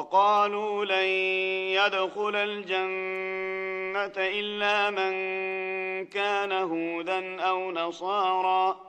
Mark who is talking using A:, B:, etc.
A: وقالوا لن يدخل الجنة إلا من كان هودا أو نصارى